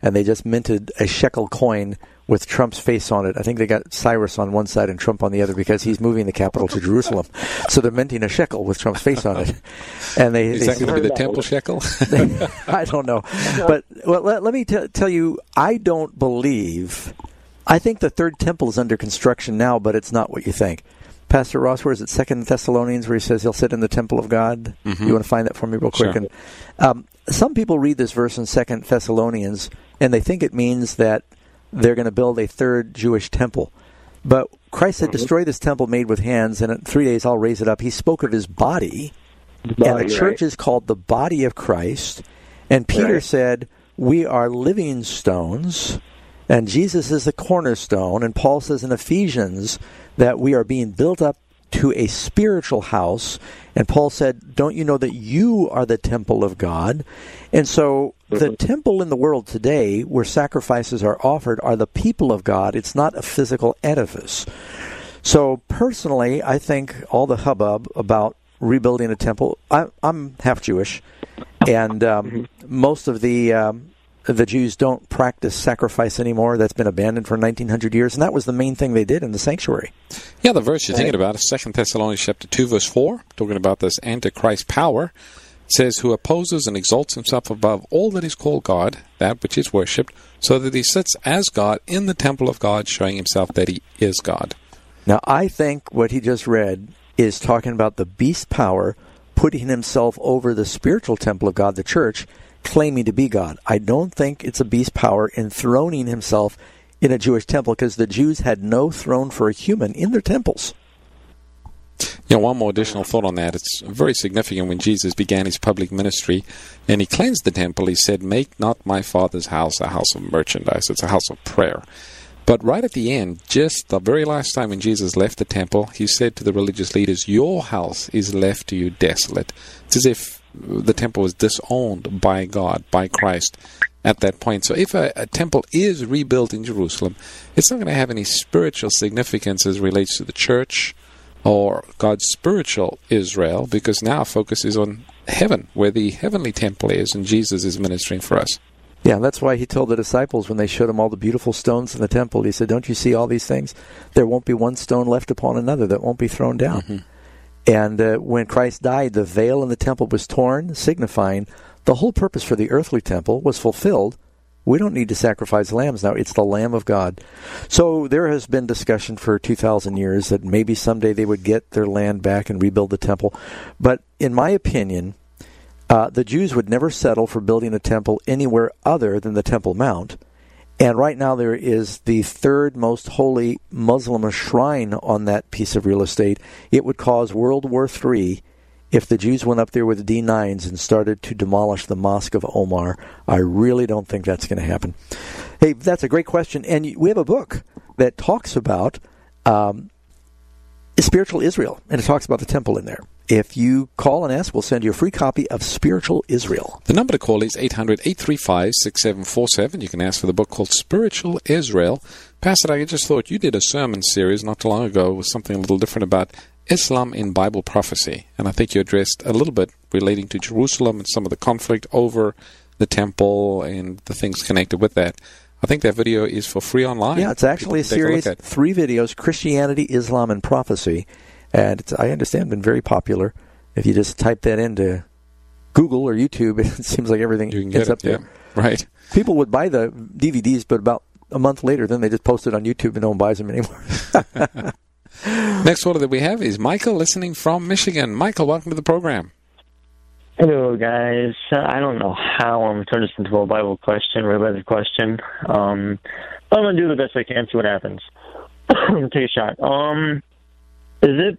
and they just minted a shekel coin with Trump's face on it. I think they got Cyrus on one side and Trump on the other because he's moving the capital to Jerusalem. So they're minting a shekel with Trump's face on it. And Is that going to be the temple shekel? I don't know. But let me tell you, I don't believe... I think the third temple is under construction now, but it's not what you think. Pastor Ross, where is it? 2 Thessalonians, where he says he'll sit in the temple of God? Mm-hmm. You want to find that for me real quick? Sure. And some people read this verse in 2 Thessalonians, and they think it means that they're going to build a third Jewish temple. But Christ said, destroy this temple made with hands, and in 3 days I'll raise it up. He spoke of his body, and the church is called the body of Christ. And Peter said, we are living stones, and Jesus is the cornerstone. And Paul says in Ephesians that we are being built up to a spiritual house. And Paul said, don't you know that you are the temple of God? And so the temple in the world today where sacrifices are offered are the people of God. It's not a physical edifice. So personally, I think all the hubbub about rebuilding a temple, I'm half Jewish, and most of the Jews don't practice sacrifice anymore. That's been abandoned for 1900 years, and that was the main thing they did in the sanctuary. Yeah, the verse you're thinking about is 2 Thessalonians chapter 2, verse 4, talking about this Antichrist power. It says, who opposes and exalts himself above all that is called God, that which is worshipped, so that he sits as God in the temple of God, showing himself that he is God. Now, I think what he just read is talking about the beast power putting himself over the spiritual temple of God, the church, claiming to be God. I don't think it's a beast power enthroning himself in a Jewish temple, because the Jews had no throne for a human in their temples. You know, one more additional thought on that. It's very significant when Jesus began his public ministry and he cleansed the temple. He said, make not my Father's house a house of merchandise. It's a house of prayer. But right at the end, just the very last time when Jesus left the temple, he said to the religious leaders, your house is left to you desolate. It's as if the temple was disowned by God, by Christ at that point. So if a temple is rebuilt in Jerusalem, it's not going to have any spiritual significance as relates to the church or God's spiritual Israel, because now our focus is on heaven, where the heavenly temple is, and Jesus is ministering for us. Yeah, that's why he told the disciples when they showed him all the beautiful stones in the temple, he said, don't you see all these things? There won't be one stone left upon another that won't be thrown down. Mm-hmm. And when Christ died, the veil in the temple was torn, signifying the whole purpose for the earthly temple was fulfilled. We don't need to sacrifice lambs now. It's the Lamb of God. So there has been discussion for 2,000 years that maybe someday they would get their land back and rebuild the temple. But in my opinion, the Jews would never settle for building a temple anywhere other than the Temple Mount. And right now there is the third most holy Muslim shrine on that piece of real estate. It would cause World War III if the Jews went up there with D9s and started to demolish the Mosque of Omar. I really don't think that's going to happen. Hey, that's a great question. And we have a book that talks about spiritual Israel, and it talks about the temple in there. If you call and ask, we'll send you a free copy of Spiritual Israel. The number to call is 800-835-6747. You can ask for the book called Spiritual Israel. Pastor, I just thought you did a sermon series not too long ago with something a little different about Islam in Bible prophecy. And I think you addressed a little bit relating to Jerusalem and some of the conflict over the temple and the things connected with that. I think that video is for free online. Yeah, it's actually a series, 3 videos, Christianity, Islam, and Prophecy. And it's, I understand, been very popular. If you just type that into Google or YouTube, it seems like everything ends up there. Yeah, right. People would buy the DVDs, but about a month later, then they just post it on YouTube and no one buys them anymore. Next order that we have is Michael, listening from Michigan. Michael, welcome to the program. Hello, guys. I don't know how I'm going to turn this into a Bible question, related question. But I'm going to do the best I can, see what happens. I'm going to take a shot. Is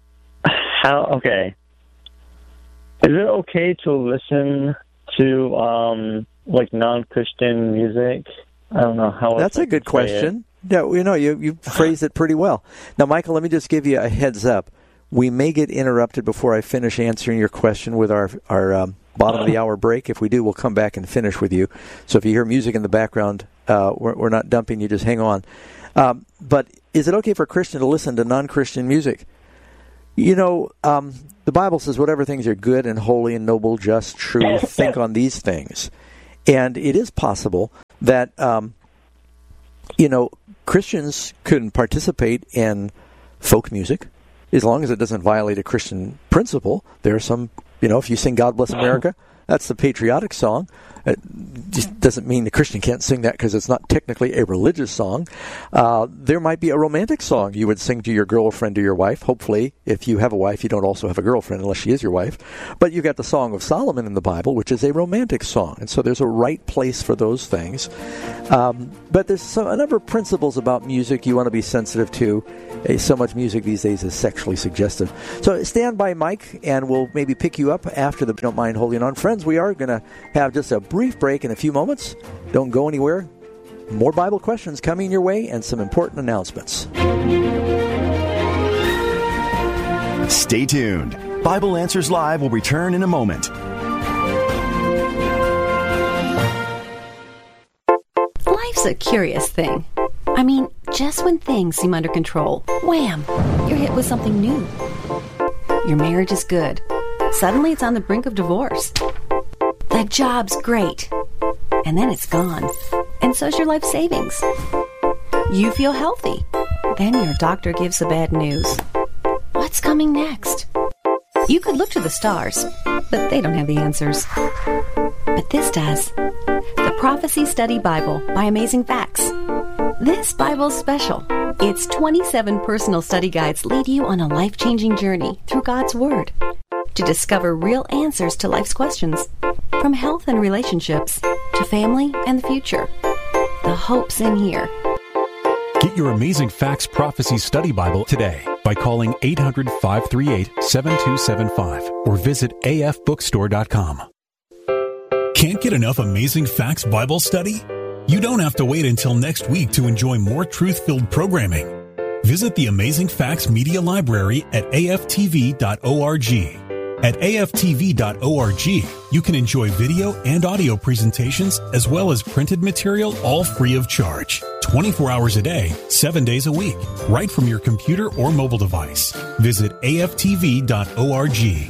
it okay to listen to, non-Christian music? I don't know how. That's a good question. Yeah, you phrased it pretty well. Now, Michael, let me just give you a heads up. We may get interrupted before I finish answering your question with our bottom of the hour break. If we do, we'll come back and finish with you. So if you hear music in the background, we're not dumping you. Just hang on. But is it okay for a Christian to listen to non-Christian music? The Bible says whatever things are good and holy and noble, just, true, think on these things. And it is possible that, Christians can participate in folk music as long as it doesn't violate a Christian principle. There are some, if you sing God Bless America, that's the patriotic song. It just doesn't mean the Christian can't sing that because it's not technically a religious song. There might be a romantic song you would sing to your girlfriend or your wife. Hopefully, if you have a wife, you don't also have a girlfriend unless she is your wife. But you've got the Song of Solomon in the Bible, which is a romantic song. And so there's a right place for those things. But there's a number of principles about music you want to be sensitive to. So much music these days is sexually suggestive. So stand by, Mike, and we'll maybe pick you up after the Don't Mind Holding On. Friends, we are going to have just a brief break in a few moments. Don't go anywhere. More Bible questions coming your way and some important announcements. Stay tuned. Bible Answers Live will return in a moment. Life's a curious thing. I mean, just when things seem under control, wham, you're hit with something new. Your marriage is good. Suddenly it's on the brink of divorce. The job's great. And then it's gone. And so's your life savings. You feel healthy. Then your doctor gives the bad news. What's coming next? You could look to the stars, but they don't have the answers. But this does. The Prophecy Study Bible by Amazing Facts. This Bible's special. Its 27 personal study guides lead you on a life-changing journey through God's Word to discover real answers to life's questions, from health and relationships to family and the future. The hope's in here. Get your Amazing Facts Prophecy Study Bible today by calling 800-538-7275 or visit afbookstore.com. Can't get enough Amazing Facts Bible study? You don't have to wait until next week to enjoy more truth-filled programming. Visit the Amazing Facts Media Library at aftv.org. At aftv.org, you can enjoy video and audio presentations as well as printed material, all free of charge. 24 hours a day, 7 days a week, right from your computer or mobile device. Visit aftv.org.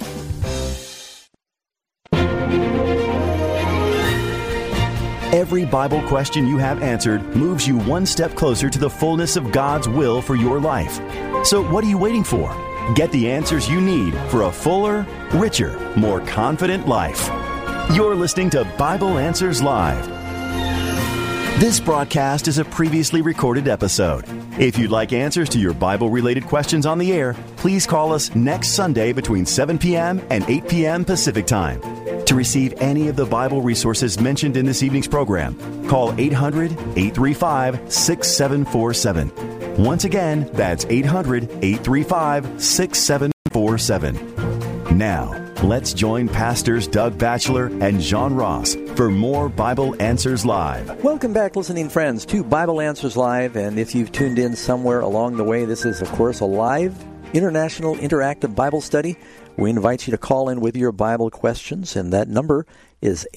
Every Bible question you have answered moves you one step closer to the fullness of God's will for your life. So what are you waiting for? Get the answers you need for a fuller, richer, more confident life. You're listening to Bible Answers Live. This broadcast is a previously recorded episode. If you'd like answers to your Bible-related questions on the air, please call us next Sunday between 7 p.m. and 8 p.m. Pacific Time. To receive any of the Bible resources mentioned in this evening's program, call 800-835-6747. Once again, that's 800-835-6747. Now, let's join Pastors Doug Batchelor and John Ross for more Bible Answers Live. Welcome back, listening friends, to Bible Answers Live. And if you've tuned in somewhere along the way, this is, of course, a live international interactive Bible study. We invite you to call in with your Bible questions, and that number is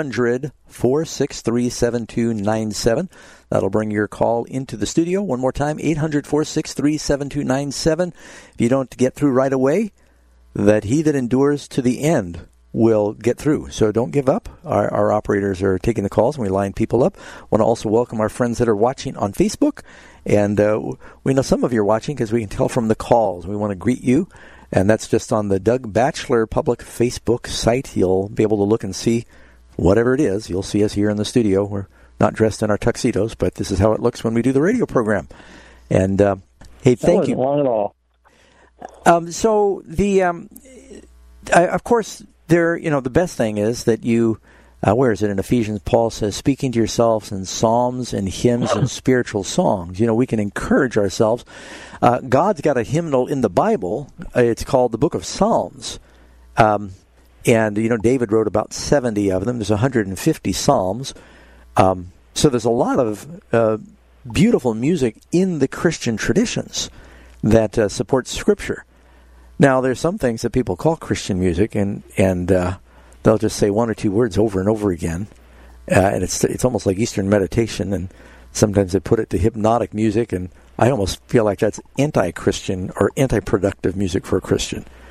800-463-7297. That'll bring your call into the studio. One more time, 800-463-7297. If you don't get through right away, that he that endures to the end will get through. So don't give up. Our operators are taking the calls, and we line people up. I want to also welcome our friends that are watching on Facebook. And we know some of you are watching because we can tell from the calls. We want to greet you. And that's just on the Doug Batchelor public Facebook site. You'll be able to look and see whatever it is. You'll see us here in the studio. We're not dressed in our tuxedos, but this is how it looks when we do the radio program. And, hey, thank you. That wasn't long at all. So the, of course, the best thing is that you, where is it in Ephesians? Paul says, speaking to yourselves in psalms and hymns and spiritual songs. We can encourage ourselves. God's got a hymnal in the Bible. It's called the Book of Psalms. And, David wrote about 70 of them. There's 150 psalms. So there's a lot of beautiful music in the Christian traditions that support Scripture. Now, there's some things that people call Christian music, and they'll just say one or two words over and over again, and it's almost like Eastern meditation, and sometimes they put it to hypnotic music, and I almost feel like that's anti-Christian or anti-productive music for a Christian.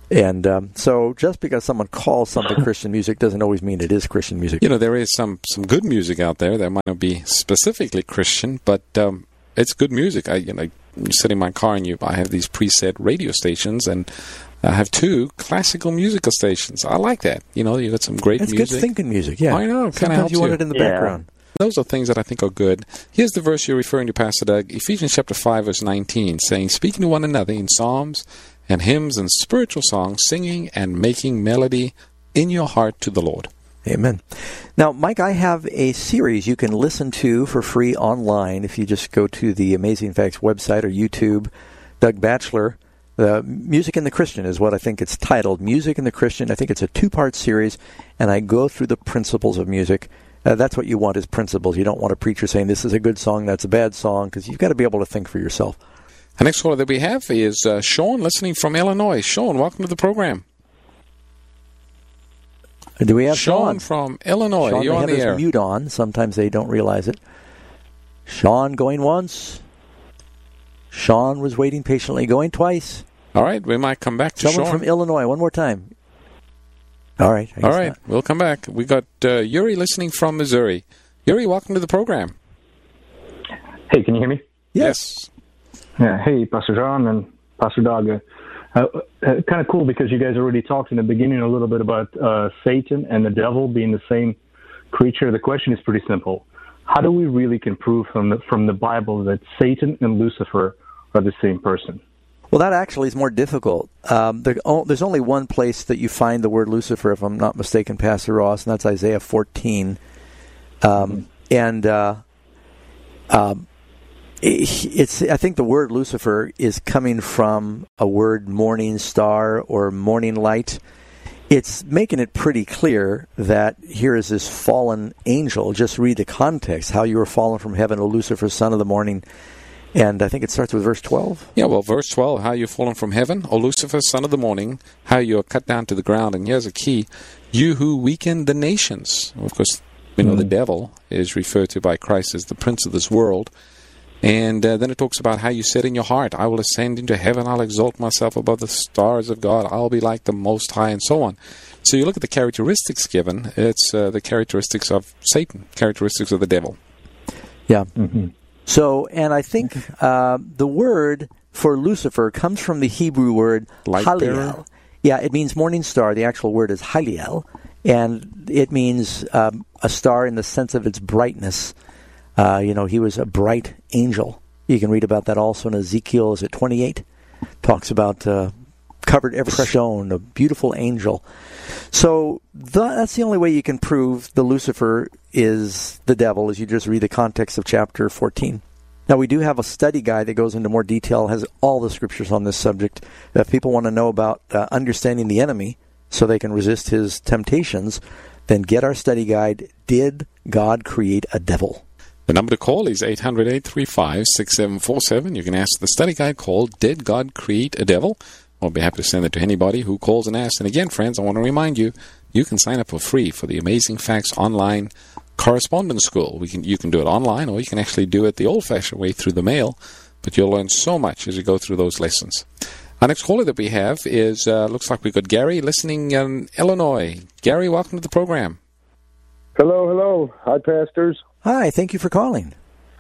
And so just because someone calls something Christian music doesn't always mean it is Christian music. You know, there is some good music out there that might not be specifically Christian, but it's good music. You sit in my car and I have these preset radio stations, and I have 2 classical musical stations. I like that. You know, you got some great music. It's good thinking music, yeah. I know. Kind of helps you want it in the background. Those are things that I think are good. Here's the verse you're referring to, Pastor Doug, Ephesians chapter 5, verse 19, saying, speaking to one another in psalms and hymns and spiritual songs, singing and making melody in your heart to the Lord. Amen. Now, Mike, I have a series you can listen to for free online if you just go to the Amazing Facts website or YouTube. Doug Batchelor, Music in the Christian is what I think it's titled. Music in the Christian. I think it's a 2-part series, and I go through the principles of music. That's what you want is principles. You don't want a preacher saying this is a good song, that's a bad song, because you've got to be able to think for yourself. The next caller that we have is Sean, listening from Illinois. Sean, welcome to the program. Do we have Sean? Sean from Illinois. Sean, you're on the air. They have his mute on. Sometimes they don't realize it. Sean going once. Sean was waiting patiently, going twice. All right, we might come back to Someone Sean. from Illinois, one more time. All right. All right, we'll come back. We got Yuri listening from Missouri. Yuri, welcome to the program. Hey, can you hear me? Yes. Yeah. Hey, Pastor John and Pastor Doug. Kind of cool because you guys already talked in the beginning a little bit about Satan and the devil being the same creature. The question is pretty simple. How do we really can prove from the Bible that Satan and Lucifer are the same person? Well, that actually is more difficult. There's only one place that you find the word Lucifer, if I'm not mistaken, Pastor Ross, and that's Isaiah 14. I think the word Lucifer is coming from a word morning star or morning light. It's making it pretty clear that here is this fallen angel. Just read the context, how you were fallen from heaven, O Lucifer, son of the morning. And I think it starts with verse 12. Yeah, well, verse 12, how you've fallen from heaven, O Lucifer, son of the morning, how you are cut down to the ground. And here's a key, you who weaken the nations. Of course, we know the devil is referred to by Christ as the prince of this world. And then it talks about how you said in your heart, I will ascend into heaven, I'll exalt myself above the stars of God, I'll be like the Most High, and so on. So you look at the characteristics given, it's the characteristics of Satan, characteristics of the devil. Yeah. Mm-hmm. So, and I think the word for Lucifer comes from the Hebrew word Haliel. Yeah, it means morning star. The actual word is Haliel, and it means a star in the sense of its brightness. He was a bright angel. You can read about that also in Ezekiel, is it 28? Talks about covered every stone, a beautiful angel. So that's the only way you can prove the Lucifer is the devil, is you just read the context of chapter 14. Now, we do have a study guide that goes into more detail, has all the scriptures on this subject. If people want to know about understanding the enemy so they can resist his temptations, then get our study guide, Did God Create a Devil? The number to call is 800-835-6747. You can ask the study guide called, Did God Create a Devil? I'll be happy to send it to anybody who calls and asks. And again, friends, I want to remind you, you can sign up for free for the Amazing Facts Online Correspondence School. You can do it online, or you can actually do it the old-fashioned way through the mail, but you'll learn so much as you go through those lessons. Our next caller that we have is, looks like we've got Gary listening in Illinois. Gary, welcome to the program. Hello. Hi, pastors. Hi, thank you for calling.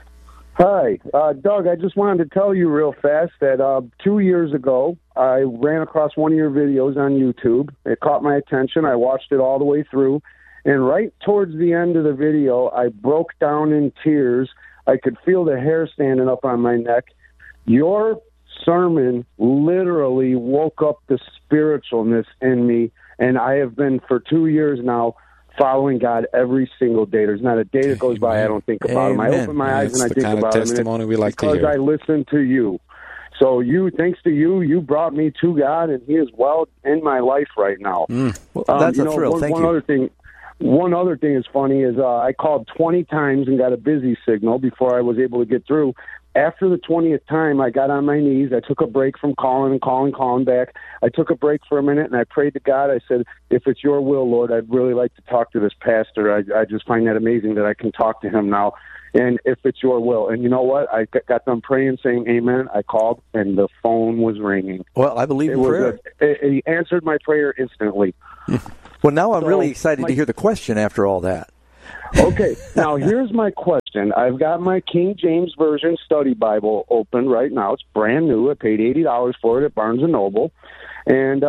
Hi. Doug, I just wanted to tell you real fast that 2 years ago, I ran across one of your videos on YouTube. It caught my attention. I watched it all the way through. And right towards the end of the video, I broke down in tears. I could feel the hair standing up on my neck. Your sermon literally woke up the spiritualness in me, and I have been for 2 years now following God every single day. There's not a day that goes by I don't think about Him. I open my eyes and I think about Him. That's the kind of testimony we like to hear. Because I listen to you. So thanks to you brought me to God, and He is well in my life right now. Well, that's a thrill. Thank you. One other thing is funny is I called 20 times and got a busy signal before I was able to get through. after the 20th time, I got on my knees. I took a break from calling back. I took a break for a minute, and I prayed to God. I said, if it's your will, Lord, I'd really like to talk to this pastor. I just find that amazing that I can talk to him now. And if it's your will. And you know what? I got done praying, saying amen. I called, and the phone was ringing. Well, I believe in prayer. He answered my prayer instantly. Well, now I'm really excited to hear the question after all that. Okay, now here's my question. I've got my King James Version study Bible open right now. It's brand new. I paid $80 for it at Barnes & Noble. And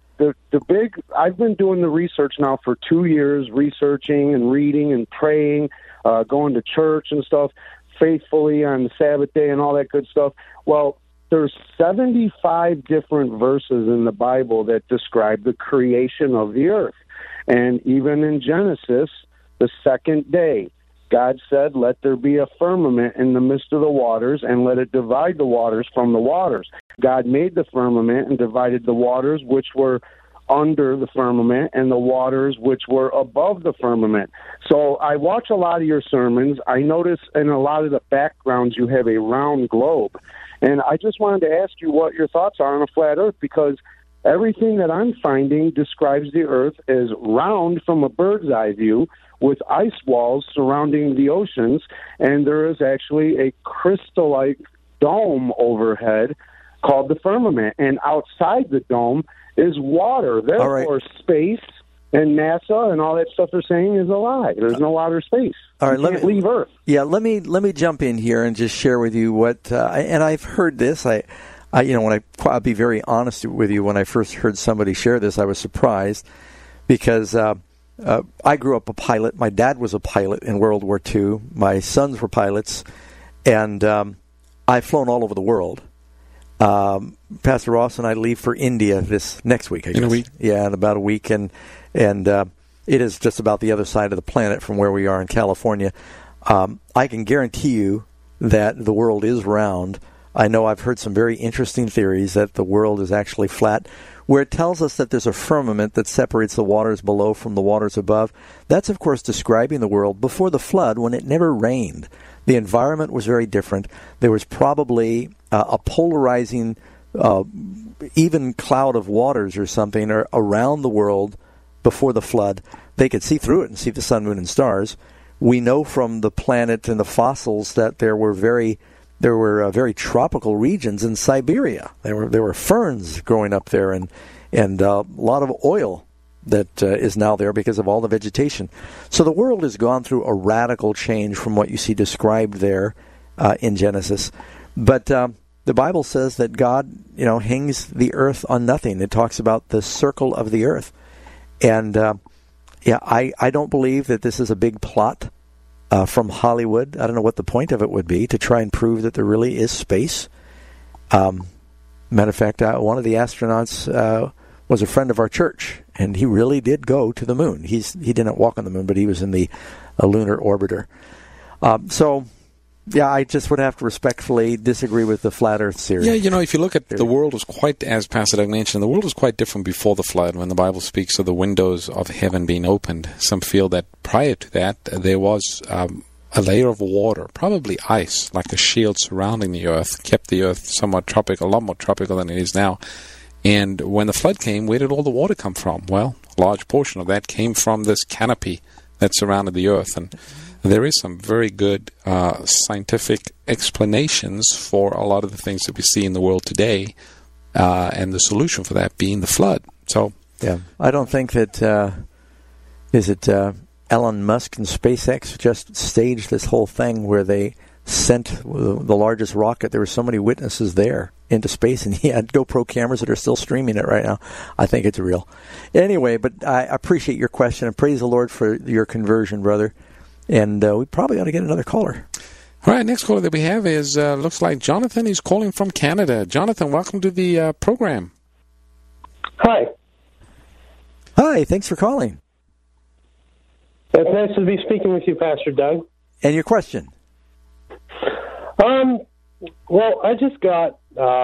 I've been doing the research now for 2 years, researching and reading and praying, going to church and stuff faithfully on the Sabbath day and all that good stuff. Well, there's 75 different verses in the Bible that describe the creation of the earth. And even in Genesis, the second day, God said, let there be a firmament in the midst of the waters, and let it divide the waters from the waters. God made the firmament and divided the waters which were under the firmament and the waters which were above the firmament. So I watch a lot of your sermons. I notice in a lot of the backgrounds you have a round globe. And I just wanted to ask you what your thoughts are on a flat earth, because everything that I'm finding describes the earth as round from a bird's eye view, with ice walls surrounding the oceans, and there is actually a crystal-like dome overhead called the firmament. And outside the dome is water. Therefore, space and NASA and all that stuff they're saying is a lie. There's no outer space. All right, let me leave Earth. Yeah, let me jump in here and just share with you what. And I've heard this. I'll be very honest with you. When I first heard somebody share this, I was surprised because I grew up a pilot. My dad was a pilot in World War II. My sons were pilots, and I've flown all over the world. Pastor Ross and I leave for India this next week, I guess. In a week? Yeah, in about a week. And it is just about the other side of the planet from where we are in California. I can guarantee you that the world is round. I know I've heard some very interesting theories that the world is actually flat, where it tells us that there's a firmament that separates the waters below from the waters above. That's, of course, describing the world before the flood, when it never rained. The environment was very different. There was probably a polarizing, even cloud of waters or something around the world before the flood. They could see through it and see the sun, moon, and stars. We know from the planet and the fossils that there were very tropical regions in Siberia. There were ferns growing up there, and a lot of oil that is now there because of all the vegetation. So the world has gone through a radical change from what you see described there in Genesis. But the Bible says that God, hangs the earth on nothing. It talks about the circle of the earth. And I don't believe that this is a big plot from Hollywood. I don't know what the point of it would be, to try and prove that there really is space. Matter of fact, one of the astronauts was a friend of our church, and he really did go to the moon. He didn't walk on the moon, but he was in the lunar orbiter. I just would have to respectfully disagree with the flat Earth theory. Yeah, if you look at the world was quite, as Pastor Doug mentioned, the world was quite different before the flood. When the Bible speaks of the windows of heaven being opened, some feel that prior to that there was a layer of water, probably ice, like a shield surrounding the earth, kept the earth somewhat tropical, a lot more tropical than it is now. And when the flood came, where did all the water come from? Well, a large portion of that came from this canopy that surrounded the earth. And there is some very good scientific explanations for a lot of the things that we see in the world today, and the solution for that being the flood. So, yeah, I don't think that Elon Musk and SpaceX just staged this whole thing where they sent the largest rocket. There were so many witnesses there into space, and he had GoPro cameras that are still streaming it right now. I think it's real. Anyway, but I appreciate your question, and praise the Lord for your conversion, brother. And we probably ought to get another caller. All right, next caller that we have is, looks like Jonathan. He's calling from Canada. Jonathan, welcome to the program. Hi. Hi, thanks for calling. It's nice to be speaking with you, Pastor Doug. And your question? Well, I just got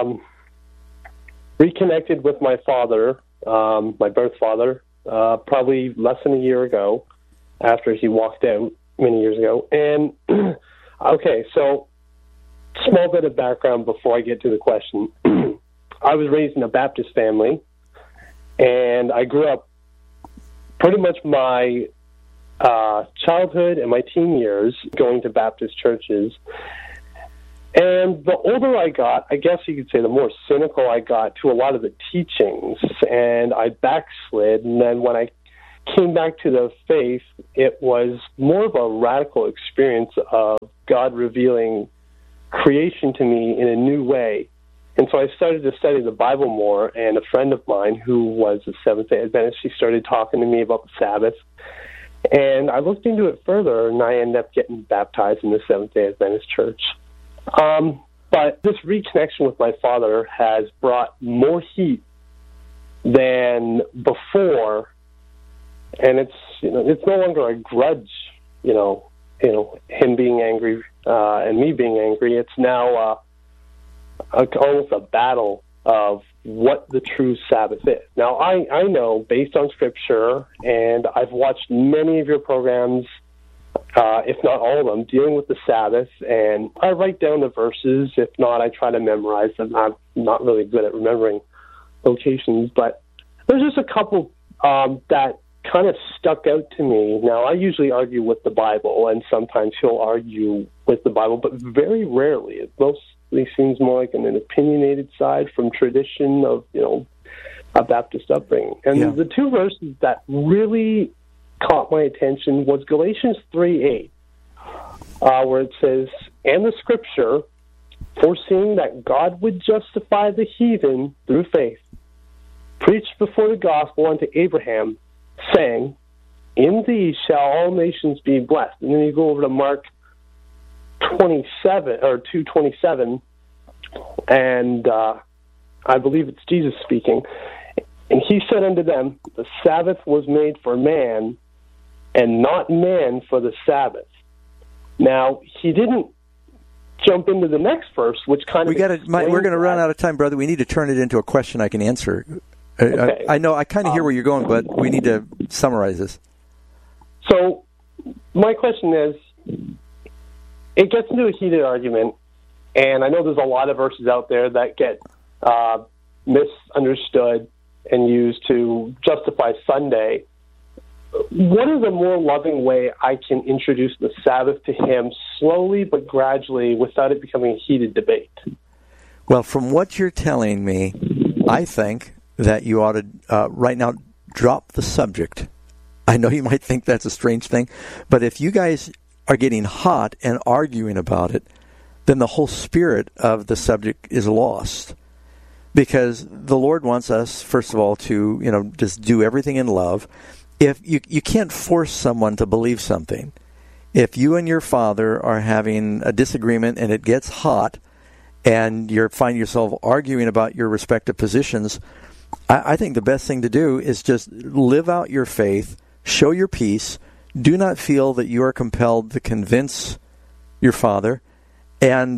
reconnected with my father, my birth father, probably less than a year ago, after he walked out many years ago. And, okay, so small bit of background before I get to the question. I was raised in a Baptist family, and I grew up pretty much my childhood and my teen years going to Baptist churches. And the older I got, I guess you could say the more cynical I got to a lot of the teachings, and I backslid. And then when I came back to the faith, it was more of a radical experience of God revealing creation to me in a new way. And so I started to study the Bible more, and a friend of mine who was a Seventh-day Adventist, she started talking to me about the Sabbath. And I looked into it further, and I ended up getting baptized in the Seventh-day Adventist church. But this reconnection with my father has brought more heat than before, and it's no longer a grudge, him being angry and me being angry. It's now almost a battle of what the true Sabbath is. Now, I know, based on Scripture, and I've watched many of your programs, if not all of them, dealing with the Sabbath, and I write down the verses. If not, I try to memorize them. I'm not really good at remembering locations, but there's just a couple that kind of stuck out to me. Now, I usually argue with the Bible, and sometimes he'll argue with the Bible, but very rarely. It mostly seems more like an opinionated side from tradition of, a Baptist upbringing. And the two verses that really caught my attention was Galatians 3:8, where it says, "And the Scripture, foreseeing that God would justify the heathen through faith, preached before the gospel unto Abraham, saying, in thee shall all nations be blessed." And then you go over to Mark 27 or 2:27, and I believe it's Jesus speaking. "And he said unto them, the Sabbath was made for man, and not man for the Sabbath." Now, he didn't jump into the next verse, which kind of we're going to run out of time, brother. We need to turn it into a question I can answer. Okay. I know I kind of hear where you're going, but we need to summarize this. So, my question is, it gets into a heated argument, and I know there's a lot of verses out there that get misunderstood and used to justify Sunday. What is a more loving way I can introduce the Sabbath to him slowly but gradually without it becoming a heated debate? Well, from what you're telling me, I think that you ought to, right now, drop the subject. I know you might think that's a strange thing, but if you guys are getting hot and arguing about it, then the whole spirit of the subject is lost. Because the Lord wants us, first of all, to, just do everything in love. If you can't force someone to believe something. If you and your father are having a disagreement and it gets hot and you find yourself arguing about your respective positions, I think the best thing to do is just live out your faith, show your peace, do not feel that you are compelled to convince your father, and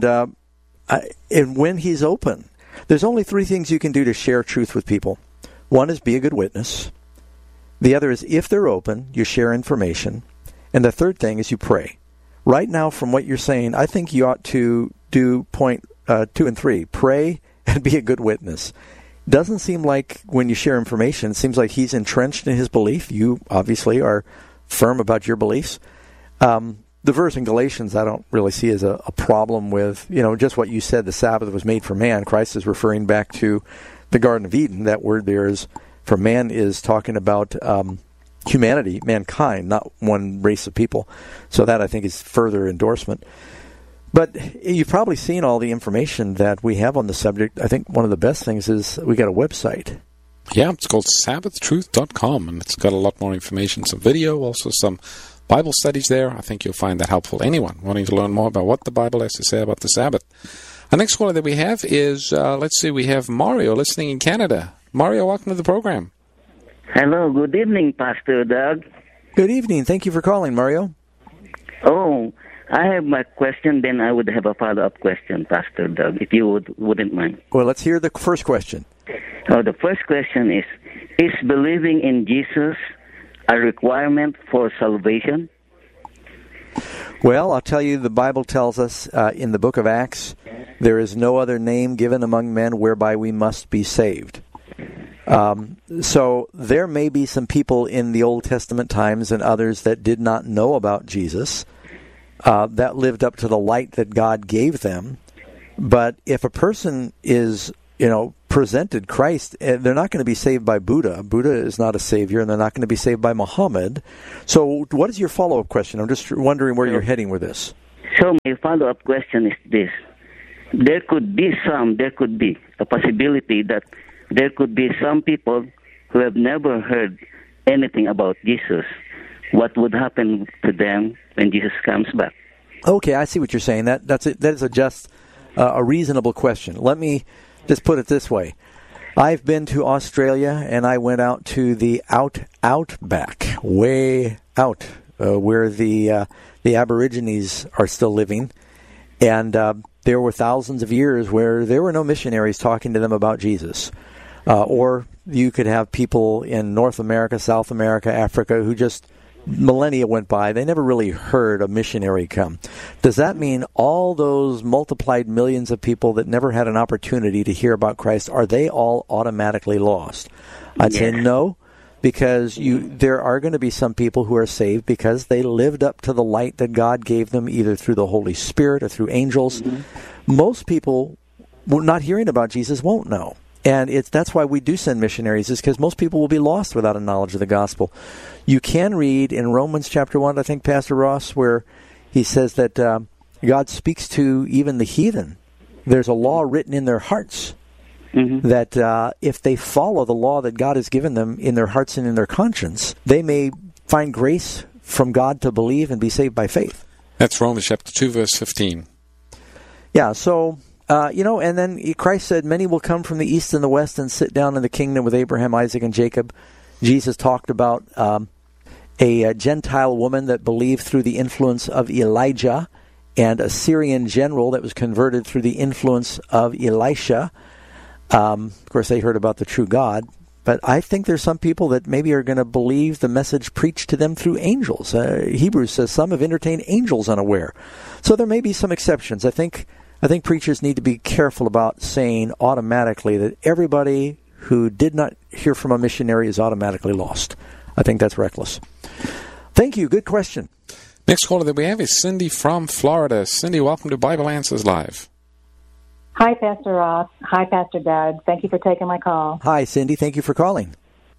when he's open. There's only three things you can do to share truth with people. One is be a good witness. The other is, if they're open, you share information. And the third thing is you pray. Right now, from what you're saying, I think you ought to do point 2 and 3. Pray and be a good witness. Doesn't seem like when you share information, it seems like he's entrenched in his belief. You obviously are firm about your beliefs. The verse in Galatians I don't really see as a problem with, just what you said, the Sabbath was made for man. Christ is referring back to the Garden of Eden. That word there is, for man, is talking about humanity, mankind, not one race of people. So that, I think, is further endorsement. But you've probably seen all the information that we have on the subject. I think one of the best things is we got a website. Yeah, it's called SabbathTruth.com, and it's got a lot more information, some video, also some Bible studies there. I think you'll find that helpful. Anyone wanting to learn more about what the Bible has to say about the Sabbath. Our next caller that we have is, we have Mario listening in Canada. Mario, welcome to the program. Hello, good evening, Pastor Doug. Good evening. Thank you for calling, Mario. Oh, I have my question, then I would have a follow-up question, Pastor Doug, if you wouldn't mind. Well, let's hear the first question. Oh, the first question is believing in Jesus a requirement for salvation? Well, I'll tell you, the Bible tells us in the book of Acts, there is no other name given among men whereby we must be saved. So there may be some people in the Old Testament times and others that did not know about Jesus, that lived up to the light that God gave them. But if a person is, presented Christ, they're not going to be saved by Buddha. Buddha is not a savior, and they're not going to be saved by Muhammad. So what is your follow-up question? I'm just wondering where you're heading with this. So my follow-up question is this. There could be a possibility that there could be some people who have never heard anything about Jesus. What would happen to them when Jesus comes back? Okay, I see what you're saying. That is just a reasonable question. Let me just put it this way. I've been to Australia, and I went out to the outback, way out, where the Aborigines are still living. And there were thousands of years where there were no missionaries talking to them about Jesus. Or you could have people in North America, South America, Africa, who just millennia went by. They never really heard a missionary come. Does that mean all those multiplied millions of people that never had an opportunity to hear about Christ, are they all automatically lost? I'd say no, because there are going to be some people who are saved because they lived up to the light that God gave them, either through the Holy Spirit or through angels. Mm-hmm. Most people not hearing about Jesus won't know. And that's why we do send missionaries, is because most people will be lost without a knowledge of the gospel. You can read in Romans chapter 1, I think, Pastor Ross, where he says that God speaks to even the heathen. There's a law written in their hearts that if they follow the law that God has given them in their hearts and in their conscience, they may find grace from God to believe and be saved by faith. That's Romans chapter 2, verse 15. Yeah, so... and then Christ said, many will come from the east and the west and sit down in the kingdom with Abraham, Isaac, and Jacob. Jesus talked about a Gentile woman that believed through the influence of Elijah, and a Syrian general that was converted through the influence of Elisha. Of course, they heard about the true God. But I think there's some people that maybe are going to believe the message preached to them through angels. Hebrews says some have entertained angels unaware. So there may be some exceptions. I think preachers need to be careful about saying automatically that everybody who did not hear from a missionary is automatically lost. I think that's reckless. Thank you. Good question. Next caller that we have is Cindy from Florida. Cindy, welcome to Bible Answers Live. Hi, Pastor Ross. Hi, Pastor Doug. Thank you for taking my call. Hi, Cindy. Thank you for calling.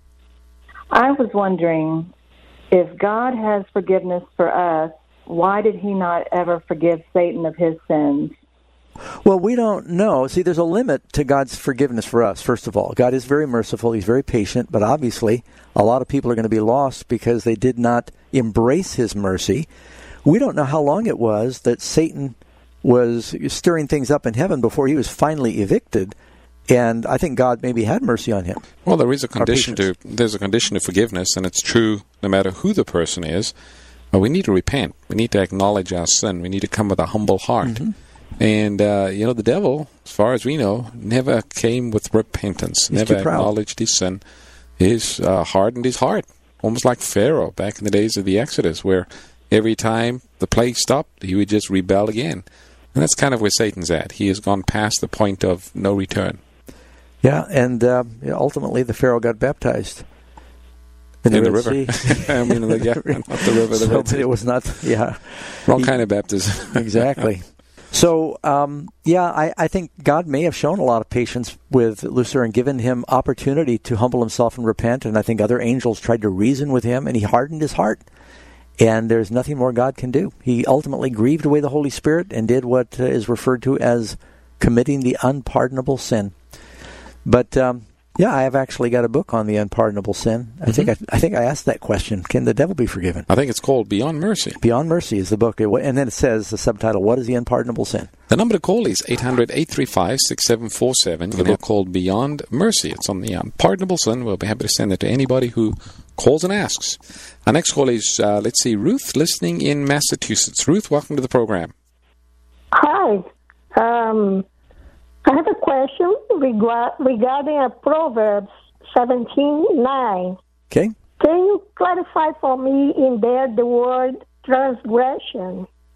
I was wondering, if God has forgiveness for us, why did he not ever forgive Satan of his sins? Well, we don't know. See, there's a limit to God's forgiveness for us, first of all. God is very merciful. He's very patient. But obviously, a lot of people are going to be lost because they did not embrace his mercy. We don't know how long it was that Satan was stirring things up in heaven before he was finally evicted. And I think God maybe had mercy on him. Well, there is a condition to forgiveness, and it's true no matter who the person is. But we need to repent. We need to acknowledge our sin. We need to come with a humble heart. Mm-hmm. And, the devil, as far as we know, never came with repentance, He's never acknowledged his sin. He's hardened his heart, almost like Pharaoh back in the days of the Exodus, where every time the plague stopped, he would just rebel again. And that's kind of where Satan's at. He has gone past the point of no return. Yeah, and ultimately the Pharaoh got baptized. In the river. I mean, not the river, the Red Sea. It was not, Wrong kind of baptism. Exactly. So, I think God may have shown a lot of patience with Lucifer and given him opportunity to humble himself and repent. And I think other angels tried to reason with him, and he hardened his heart. And there's nothing more God can do. He ultimately grieved away the Holy Spirit and did what is referred to as committing the unpardonable sin. But I have actually got a book on the unpardonable sin. I think I asked that question. Can the devil be forgiven? I think it's called Beyond Mercy. Beyond Mercy is the book. And then it says, the subtitle, What is the Unpardonable Sin? The number to call is 800-835-6747. The book called Beyond Mercy. It's on the unpardonable sin. We'll be happy to send it to anybody who calls and asks. Our next call is, Ruth, listening in Massachusetts. Ruth, welcome to the program. Hi. I have a question regarding Proverbs 17:9. Okay. Can you clarify for me in there the word transgression?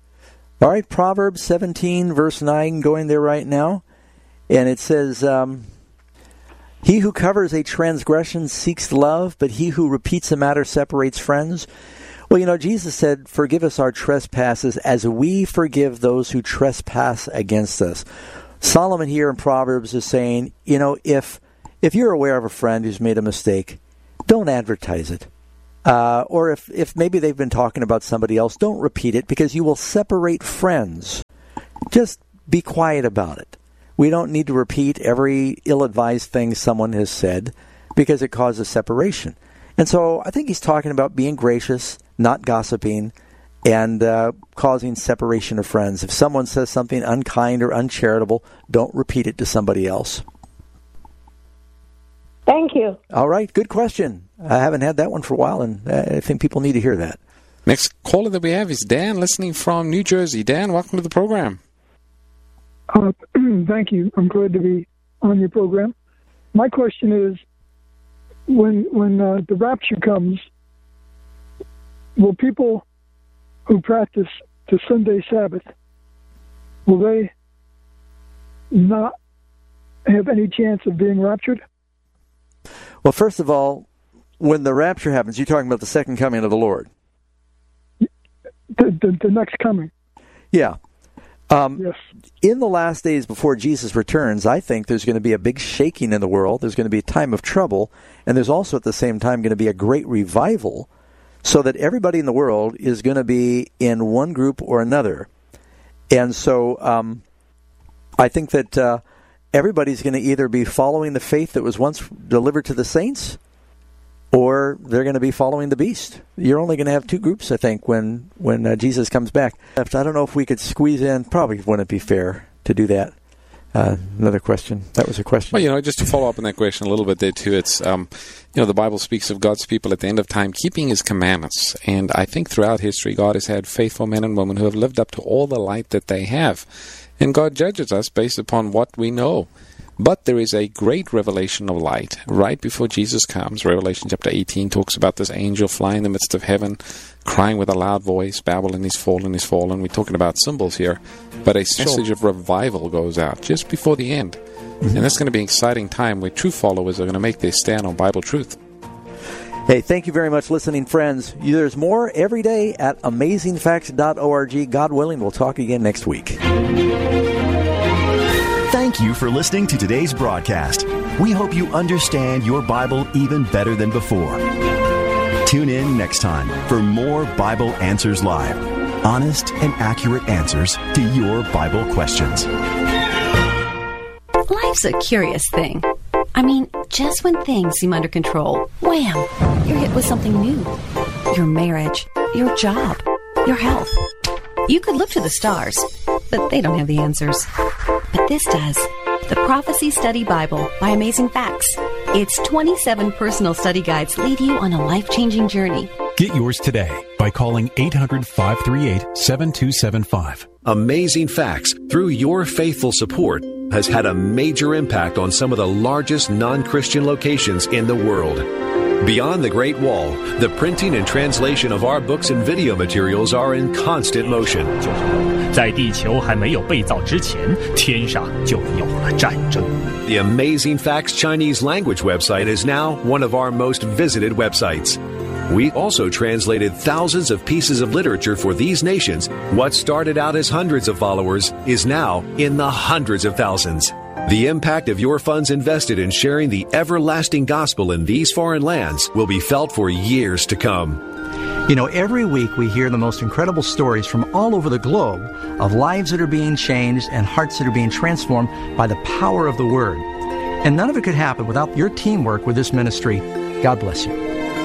All right, Proverbs 17, verse 9, going there right now. And it says, he who covers a transgression seeks love, but he who repeats a matter separates friends. Well, Jesus said, forgive us our trespasses as we forgive those who trespass against us. Solomon here in Proverbs is saying, if you're aware of a friend who's made a mistake, don't advertise it. Or if maybe they've been talking about somebody else, don't repeat it because you will separate friends. Just be quiet about it. We don't need to repeat every ill-advised thing someone has said because it causes separation. And so I think he's talking about being gracious, not gossiping, and causing separation of friends. If someone says something unkind or uncharitable, don't repeat it to somebody else. Thank you. All right, good question. I haven't had that one for a while, and I think people need to hear that. Next caller that we have is Dan, listening from New Jersey. Dan, welcome to the program. Thank you. I'm glad to be on your program. My question is, when the rapture comes, will people who practice the Sunday Sabbath, will they not have any chance of being raptured? Well, first of all, when the rapture happens, you're talking about the second coming of the Lord. The next coming. Yeah. Yes. In the last days before Jesus returns, I think there's going to be a big shaking in the world. There's going to be a time of trouble, and there's also at the same time going to be a great revival, so that everybody in the world is going to be in one group or another. And so I think that everybody's going to either be following the faith that was once delivered to the saints, or they're going to be following the beast. You're only going to have two groups, I think, when Jesus comes back. I don't know if we could squeeze in. Probably wouldn't be fair to do that. Another question. That was a question. Well, just to follow up on that question a little bit there, too, it's, the Bible speaks of God's people at the end of time keeping His commandments. And I think throughout history, God has had faithful men and women who have lived up to all the light that they have. And God judges us based upon what we know. But there is a great revelation of light right before Jesus comes. Revelation chapter 18 talks about this angel flying in the midst of heaven, crying with a loud voice, Babylon is fallen, is fallen. We're talking about symbols here. But a message of revival goes out just before the end. Mm-hmm. And that's going to be an exciting time where true followers are going to make their stand on Bible truth. Hey, thank you very much, listening friends. There's more every day at amazingfacts.org. God willing, we'll talk again next week. Thank you for listening to today's broadcast. We hope you understand your Bible even better than before. Tune in next time for more Bible Answers Live. Honest and accurate answers to your Bible questions. Life's a curious thing. I mean, just when things seem under control, wham! You're hit with something new. Your marriage, your job, your health. You could look to the stars, but they don't have the answers. But this does. The Prophecy Study Bible by Amazing Facts. Its 27 personal study guides lead you on a life-changing journey. Get yours today by calling 800-538-7275. Amazing Facts, through your faithful support, has had a major impact on some of the largest non-Christian locations in the world. Beyond the Great Wall, the printing and translation of our books and video materials are in constant motion. 在地球还没有被造之前，天上就有了战争。 The Amazing Facts Chinese language website is now one of our most visited websites. We also translated thousands of pieces of literature for these nations. What started out as hundreds of followers is now in the hundreds of thousands. The impact of your funds invested in sharing the everlasting gospel in these foreign lands will be felt for years to come. Every week we hear the most incredible stories from all over the globe of lives that are being changed and hearts that are being transformed by the power of the Word. And none of it could happen without your teamwork with this ministry. God bless you.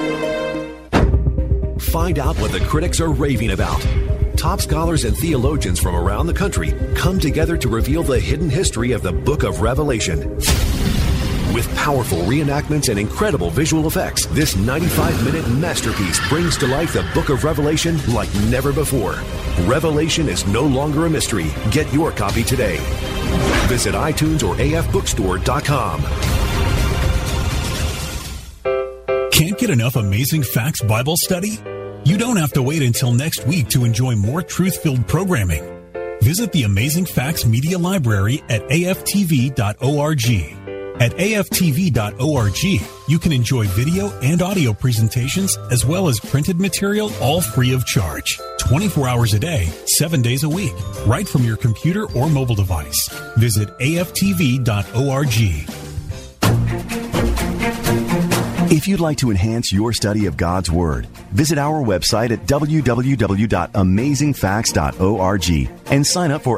Find out what the critics are raving about. Top scholars and theologians from around the country come together to reveal the hidden history of the Book of Revelation. With powerful reenactments and incredible visual effects, this 95-minute masterpiece brings to life the Book of Revelation like never before. Revelation is no longer a mystery. Get your copy today. Visit iTunes or afbookstore.com. Can't get enough Amazing Facts Bible study? You don't have to wait until next week to enjoy more truth-filled programming. Visit the Amazing Facts Media Library at aftv.org. At aftv.org, you can enjoy video and audio presentations as well as printed material, all free of charge. 24 hours a day, 7 days a week, right from your computer or mobile device. Visit aftv.org. If you'd like to enhance your study of God's Word, visit our website at www.amazingfacts.org and sign up for